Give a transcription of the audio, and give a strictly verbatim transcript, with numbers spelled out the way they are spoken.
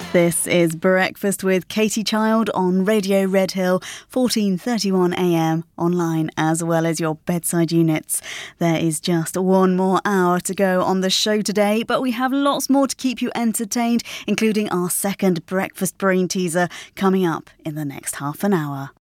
This is Breakfast with Katie Child on Radio Redhill, fourteen thirty-one a m, online as well as your bedside units. There is just one more hour to go on the show today, but we have lots more to keep you entertained, including our second Breakfast Brain teaser coming up in the next half an hour.